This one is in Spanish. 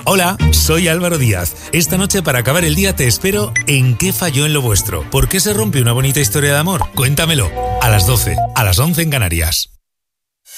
Hola, soy Álvaro Díaz. Esta noche para acabar el día te espero en ¿Qué falló en lo vuestro? ¿Por qué se rompe una bonita historia de amor? Cuéntamelo. A las 12, a las 11 en Canarias.